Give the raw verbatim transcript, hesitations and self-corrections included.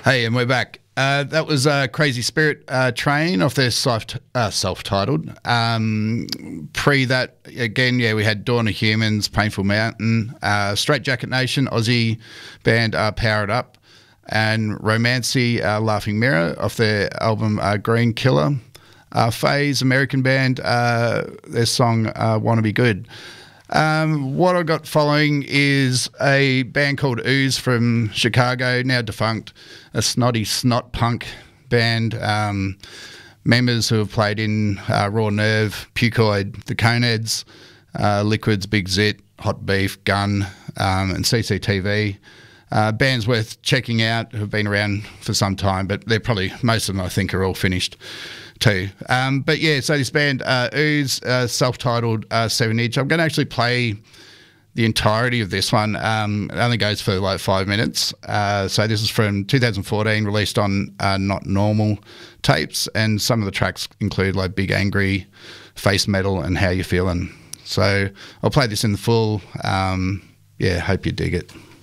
Hey, and we're back. Uh, that was uh, Crazy Spirit uh, Train off their soft, uh, self-titled. Um, pre that, again, yeah, we had Dawn of Humans, Painful Mountain, uh, Straight Jacket Nation, Aussie band uh, Powered Up, and Romancy, uh, Laughing Mirror off their album uh, Green Killer. Uh, Phase, American band, uh, their song uh, Wanna Be Good. Um, what I got following is a band called Ooze from Chicago, now defunct, a snotty snot punk band. Um, members who have played in uh, Raw Nerve, Pucoid, The Coneheads, uh, Liquids, Big Zit, Hot Beef, Gun, um, and C C T V. Uh, bands worth checking out who've been around for some time, but they're probably, most of them I think are all finished too. Um, but yeah, so this band, uh, Ooze, uh, self-titled uh, seven inch. I'm going to actually play the entirety of this one. Um, it only goes for like five minutes. Uh, so this is from two thousand fourteen, released on uh, Not Normal tapes, and some of the tracks include like Big Angry, Face Metal, and How You Feeling. So I'll play this in the full. Um, yeah, hope you dig it.